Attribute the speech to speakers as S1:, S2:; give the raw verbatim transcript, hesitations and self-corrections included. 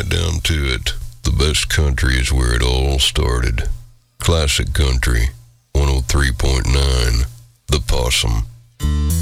S1: right down to it, the best country is where it all started. Classic country, one oh three point nine, The Possum.